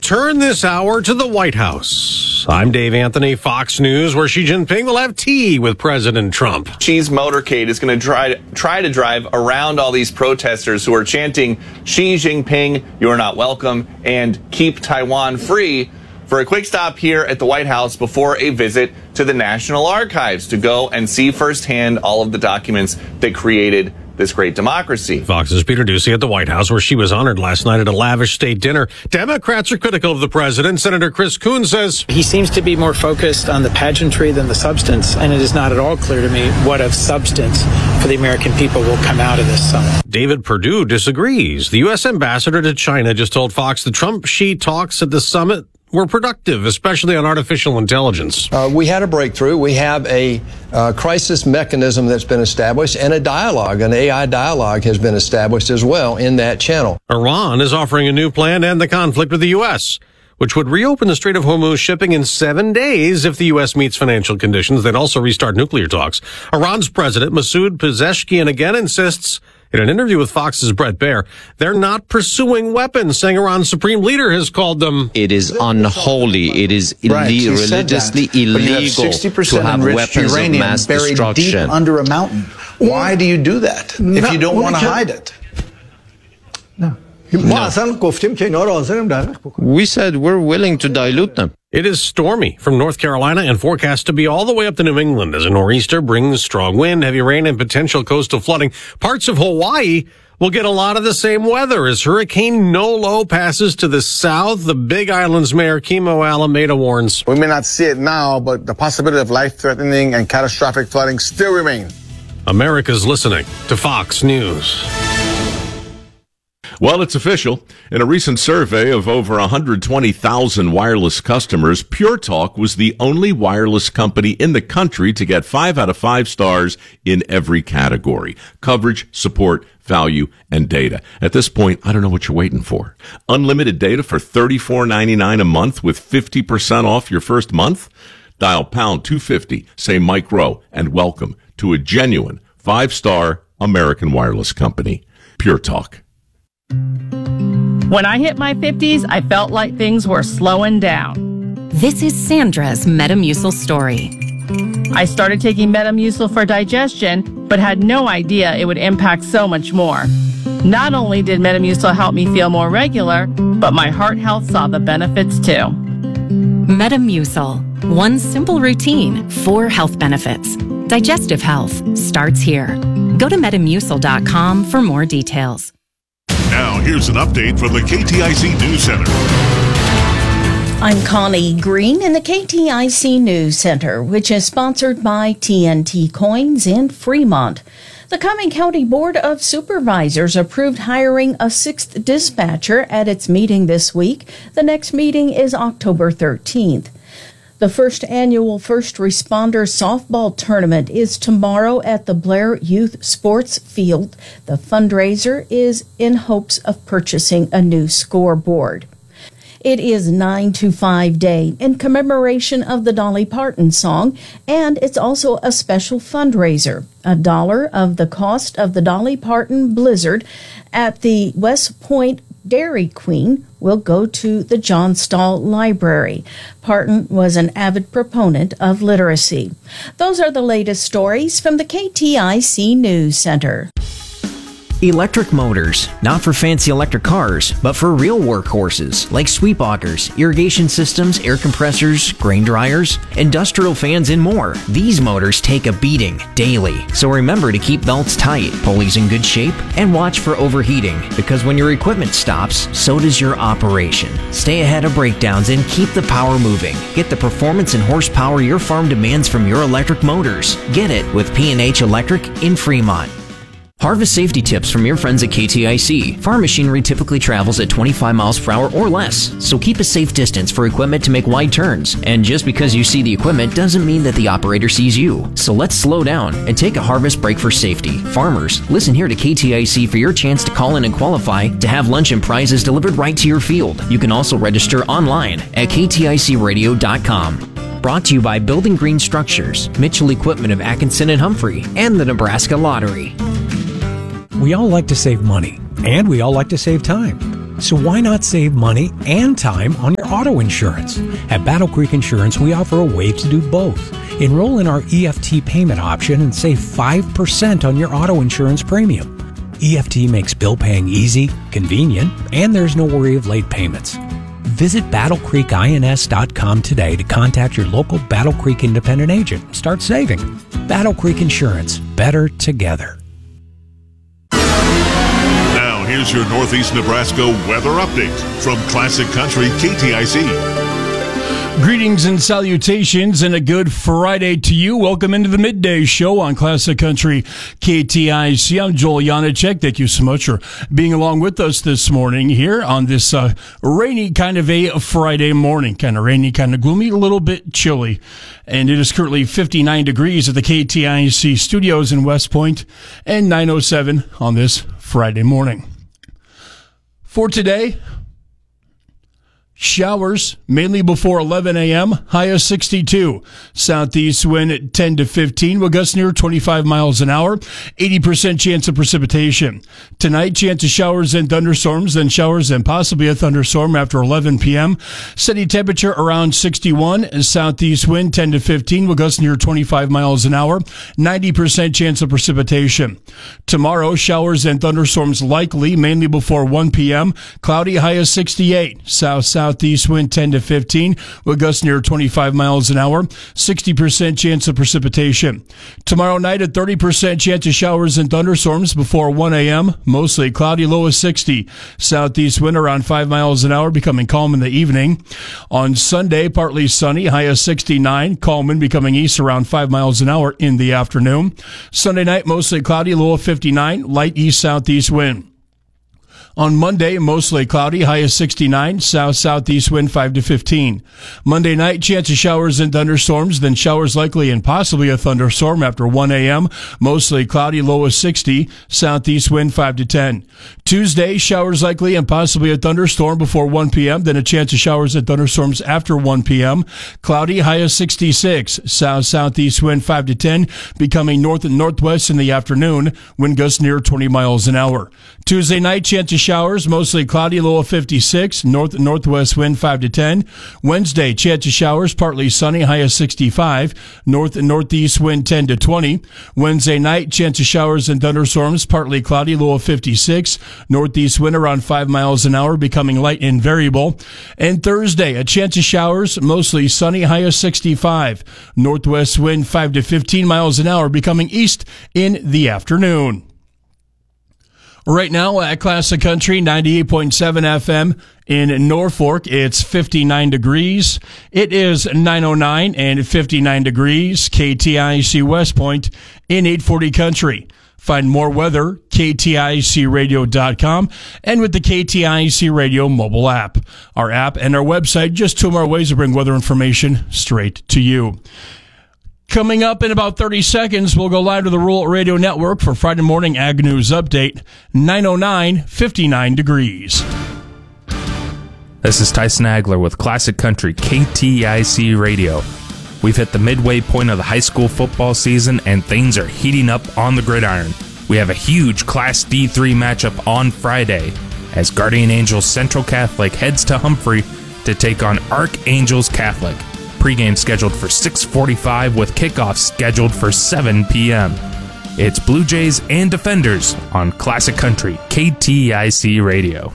turn this hour to the White House. I'm Dave Anthony, Fox News, where Xi Jinping will have tea with President Trump. Xi's motorcade is going to try to drive around all these protesters who are chanting, Xi Jinping, you're not welcome, and keep Taiwan free, for a quick stop here at the White House before a visit to the National Archives to go and see firsthand all of the documents that created this great democracy. Fox's Peter Doocy at the White House, where she was honored last night at a lavish state dinner. Democrats are critical of the president. Senator Chris Coons says he seems to be more focused on the pageantry than the substance, and it is not at all clear to me what of substance for the American people will come out of this summit. David Perdue disagrees. The U.S. ambassador to China just told Fox the Trump-Xi talks at the summit were productive, especially on artificial intelligence. We had a breakthrough. We have a crisis mechanism that's been established, and a dialogue, an AI dialogue has been established as well in that channel. Iran is offering a new plan to end the conflict with the U.S., which would reopen the Strait of Hormuz shipping in 7 days if the U.S. meets financial conditions. They'd also restart nuclear talks. Iran's president, Masoud Pezeshkian, again insists in an interview with Fox's Bret Baier, they're not pursuing weapons, saying Iran's supreme leader has called them. It is unholy. It is religiously illegal to have weapons of mass destruction buried deep under a mountain. Why do you do that if you don't want to hide it? No. We said we're willing to dilute them. It is stormy from North Carolina and forecast to be all the way up to New England as a nor'easter brings strong wind, heavy rain, and potential coastal flooding. Parts of Hawaii will get a lot of the same weather as Hurricane Nolo passes to the south. The Big Island's Mayor Kimo Alameda warns. We may not see it now, but the possibility of life-threatening and catastrophic flooding still remain. America's listening to Fox News. Well, it's official. In a recent survey of over 120,000 wireless customers, Pure Talk was the only wireless company in the country to get 5 out of 5 stars in every category: coverage, support, value, and data. At this point, I don't know what you're waiting for. Unlimited data for $34.99 a month with 50% off your first month? Dial pound 250, say Mike Rowe, and welcome to a genuine 5-star American wireless company. Pure Talk. When I hit my 50s, I felt like things were slowing down. This is Sandra's Metamucil story. I started taking Metamucil for digestion, but had no idea it would impact so much more. Not only did Metamucil help me feel more regular, but my heart health saw the benefits too. Metamucil. One simple routine, 4 health benefits. Digestive health starts here. Go to Metamucil.com for more details. Now, here's an update from the KTIC News Center. I'm Connie Green in the KTIC News Center, which is sponsored by TNT Coins in Fremont. The Cumming County Board of Supervisors approved hiring a 6th dispatcher at its meeting this week. The next meeting is October 13th. The first annual First Responder Softball Tournament is tomorrow at the Blair Youth Sports Field. The fundraiser is in hopes of purchasing a new scoreboard. It is 9 to 5 Day in commemoration of the Dolly Parton song, and it's also a special fundraiser. $1 of the cost of the Dolly Parton Blizzard at the West Point Dairy Queen will go to the John Stahl Library. Parton was an avid proponent of literacy. Those are the latest stories from the KTIC News Center. Electric motors, not for fancy electric cars, but for real workhorses like sweep augers, irrigation systems, air compressors, grain dryers, industrial fans, and more. These motors take a beating daily, so remember to keep belts tight, pulleys in good shape, and watch for overheating, because when your equipment stops, so does your operation. Stay ahead of breakdowns and keep the power moving. Get the performance and horsepower your farm demands from your electric motors. Get it with P&H Electric in Fremont. Harvest safety tips from your friends at KTIC. Farm machinery typically travels at 25 miles per hour or less, so keep a safe distance for equipment to make wide turns. And just because you see the equipment doesn't mean that the operator sees you. So let's slow down and take a harvest break for safety. Farmers, listen here to KTIC for your chance to call in and qualify to have lunch and prizes delivered right to your field. You can also register online at kticradio.com. Brought to you by Building Green Structures, Mitchell Equipment of Atkinson and Humphrey, and the Nebraska Lottery. We all like to save money, and we all like to save time. So why not save money and time on your auto insurance? At Battle Creek Insurance, we offer a way to do both. Enroll in our EFT payment option and save 5% on your auto insurance premium. EFT makes bill paying easy, convenient, and there's no worry of late payments. Visit BattleCreekINS.com today to contact your local Battle Creek independent agent and start saving. Battle Creek Insurance. Better together. Now, here's your Northeast Nebraska weather update from Classic Country KTIC. Greetings and salutations and a good Friday to you. Welcome into the midday show on Classic Country KTIC. I'm Joel Janacek. Thank you so much for being along with us this morning here on this rainy kind of a Friday morning. Kind of rainy, kind of gloomy, a little bit chilly. And it is currently 59 degrees at the KTIC studios in West Point and 9:07 on this Friday morning. For today, showers mainly before 11 a.m., high of 62. Southeast wind at 10 to 15 will gust near 25 miles an hour. 80% chance of precipitation. Tonight, chance of showers and thunderstorms, then showers and possibly a thunderstorm after 11 p.m. Steady temperature around 61. Southeast wind 10 to 15 will gust near 25 miles an hour. 90% chance of precipitation. Tomorrow, showers and thunderstorms likely, mainly before 1 p.m. Cloudy, high of 68. Southeast wind 10 to 15 will gust near 25 miles an hour. 60% chance of precipitation. Tomorrow night, a 30% chance of showers and thunderstorms before 1 a.m. Mostly cloudy, low of 60. Southeast wind around 5 miles an hour, becoming calm in the evening. On Sunday, partly sunny, high of 69. Calm wind becoming east around 5 miles an hour in the afternoon. Sunday night, mostly cloudy, low of 59. Light east-southeast wind. On Monday, mostly cloudy, high of 69, south-southeast wind 5 to 15. Monday night, chance of showers and thunderstorms, then showers likely and possibly a thunderstorm after 1 a.m. Mostly cloudy, low of 60, southeast wind 5 to 10. Tuesday, showers likely and possibly a thunderstorm before 1 p.m., then a chance of showers and thunderstorms after 1 p.m. Cloudy, high of 66, south-southeast wind 5 to 10, becoming north and northwest in the afternoon, wind gusts near 20 miles an hour. Tuesday night, chance of showers, mostly cloudy, low of 56, north and northwest wind 5 to 10. Wednesday, chance of showers, partly sunny, high of 65, north and northeast wind 10 to 20. Wednesday night, chance of showers and thunderstorms, partly cloudy, low of 56, northeast wind around 5 miles an hour, becoming light and variable. And Thursday, a chance of showers, mostly sunny, high of 65, northwest wind 5 to 15 miles an hour, becoming east in the afternoon. Right now at Classic Country, 98.7 FM in Norfolk, it's 59 degrees. It is 9:09 and 59 degrees. KTIC West Point in 840 Country. Find more weather, KTICradio.com, and with the KTIC Radio mobile app. Our app and our website, just two more ways to bring weather information straight to you. Coming up in about 30 seconds, we'll go live to the Rural Radio Network for Friday Morning Ag News Update. 9:09, 59 degrees. This is Tyson Agler with Classic Country KTIC Radio. We've hit the midway point of the high school football season, and things are heating up on the gridiron. We have a huge Class D3 matchup on Friday as Guardian Angels Central Catholic heads to Humphrey to take on Archangels Catholic. Pregame scheduled for 6:45 with kickoff scheduled for 7 p.m. It's Blue Jays and Defenders on Classic Country KTIC Radio.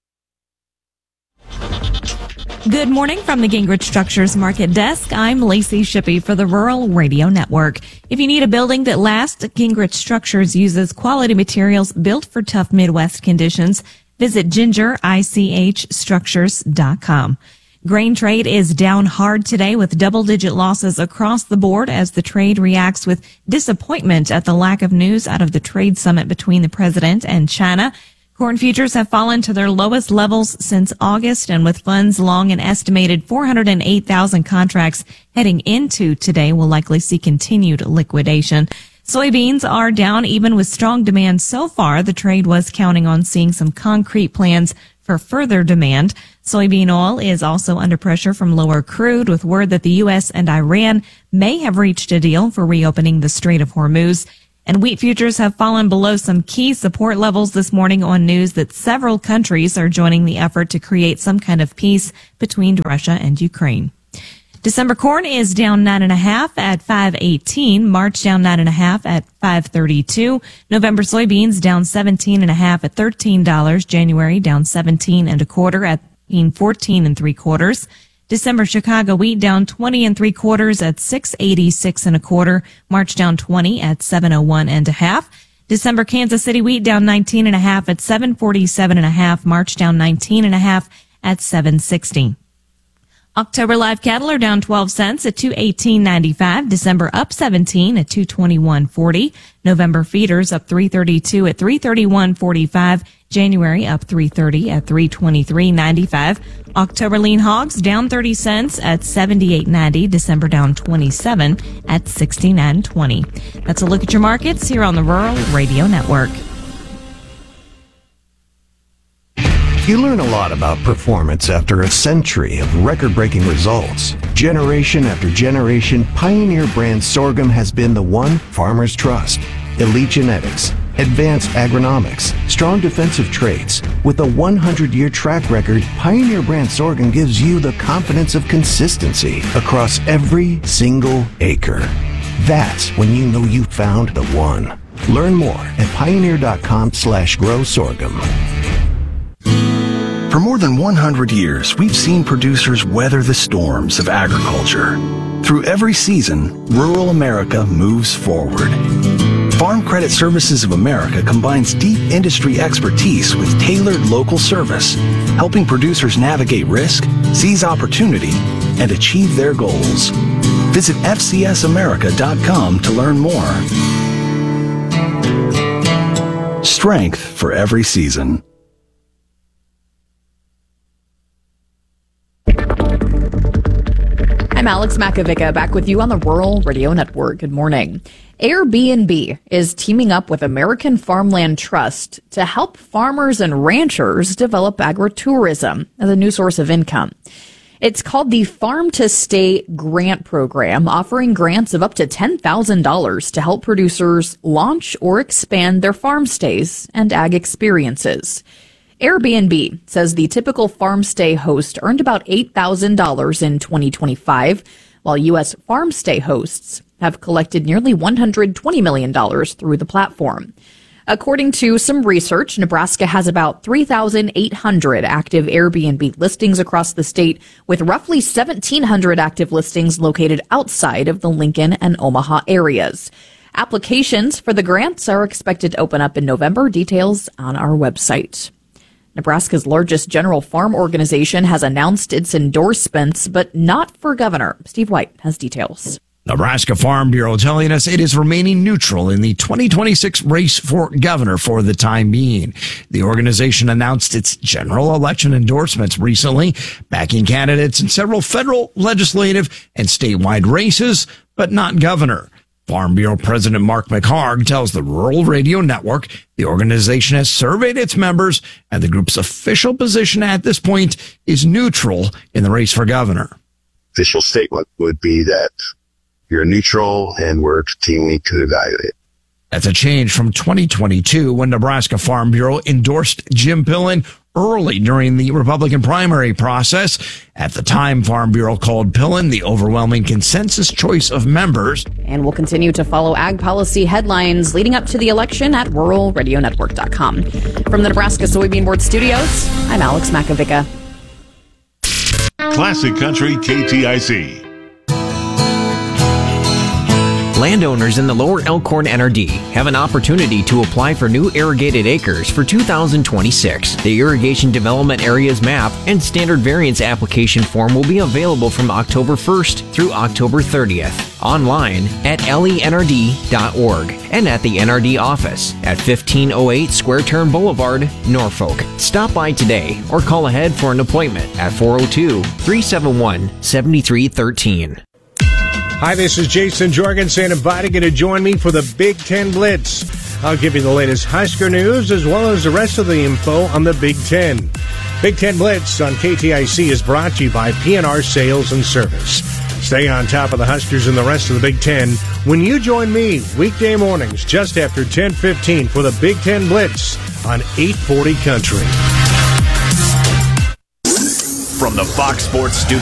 Good morning from the Gingrich Structures Market Desk. I'm Lacey Shippey for the Rural Radio Network. If you need a building that lasts, Gingrich Structures uses quality materials built for tough Midwest conditions. Visit gingerichstructures.com. Grain trade is down hard today with double-digit losses across the board as the trade reacts with disappointment at the lack of news out of the trade summit between the president and China. Corn futures have fallen to their lowest levels since August, and with funds long an estimated 408,000 contracts heading into today will likely see continued liquidation. Soybeans are down even with strong demand so far. The trade was counting on seeing some concrete plans for further demand. Soybean oil is also under pressure from lower crude, with word that the U.S. and Iran may have reached a deal for reopening the Strait of Hormuz. And wheat futures have fallen below some key support levels this morning on news that several countries are joining the effort to create some kind of peace between Russia and Ukraine. December corn is down 9.5 at $5.18. March down 9.5 at $5.32. November soybeans down 17.5 at $13. January down 17.25 at $14.75. December Chicago wheat down 20.75 at $6.8625. March down 20 at $7.01.5. December Kansas City wheat down 19.5 at $7.47.5. March down 19.5 at $7.60. October live cattle are down 12 cents at $218.95. December up 17 at $221.40. November feeders up $3.32 at $331.45. January up $3.30 at $323.95. October lean hogs down 30 cents at $78.90. December down 27 at $69.20. That's a look at your markets here on the Rural Radio Network. You learn a lot about performance after a century of record-breaking results. Generation after generation, Pioneer brand sorghum has been the one farmers trust. Elite genetics, advanced agronomics, strong defensive traits. With a 100-year track record, Pioneer brand sorghum gives you the confidence of consistency across every single acre. That's when you know you found the one. Learn more at pioneer.com/grow sorghum. For more than 100 years, we've seen producers weather the storms of agriculture. Through every season, rural America moves forward. Farm Credit Services of America combines deep industry expertise with tailored local service, helping producers navigate risk, seize opportunity, and achieve their goals. Visit FCSAmerica.com to learn more. Strength for every season. I'm Alex Makovica, back with you on the Rural Radio Network. Good morning. Airbnb is teaming up with American Farmland Trust to help farmers and ranchers develop agritourism as a new source of income. It's called the Farm to Stay Grant Program, offering grants of up to $10,000 to help producers launch or expand their farm stays and ag experiences. Airbnb says the typical farm stay host earned about $8,000 in 2025, while U.S. farm stay hosts have collected nearly $120 million through the platform. According to some research, Nebraska has about 3,800 active Airbnb listings across the state, with roughly 1,700 active listings located outside of the Lincoln and Omaha areas. Applications for the grants are expected to open up in November. Details on our website. Nebraska's largest general farm organization has announced its endorsements, but not for governor. Steve White has details. Nebraska Farm Bureau telling us it is remaining neutral in the 2026 race for governor for the time being. The organization announced its general election endorsements recently, backing candidates in several federal, legislative, and statewide races, but not governor. Farm Bureau President Mark McHarg tells the Rural Radio Network the organization has surveyed its members and the group's official position at this point is neutral in the race for governor. Official statement would be that you're neutral and we're continuing to evaluate. That's a change from 2022 when Nebraska Farm Bureau endorsed Jim Pillen early during the Republican primary process. At the time, Farm Bureau called Pillen the overwhelming consensus choice of members. And we'll continue to follow ag policy headlines leading up to the election at ruralradionetwork.com. From the Nebraska Soybean Board Studios, I'm Alex Makovica. Classic Country KTIC. Landowners in the Lower Elkhorn NRD have an opportunity to apply for new irrigated acres for 2026. The Irrigation Development Areas Map and Standard Variance Application Form will be available from October 1st through October 30th, online at lenrd.org and at the NRD office at 1508 Square Turn Boulevard, Norfolk. Stop by today or call ahead for an appointment at 402-371-7313. Hi, this is Jason Jorgensen inviting you to join me for the Big Ten Blitz. I'll give you the latest Husker news as well as the rest of the info on the Big Ten. Big Ten Blitz on KTIC is brought to you by PNR Sales and Service. Stay on top of the Huskers and the rest of the Big Ten when you join me weekday mornings just after 10:15 for the Big Ten Blitz on 840 Country. From the Fox Sports Studio.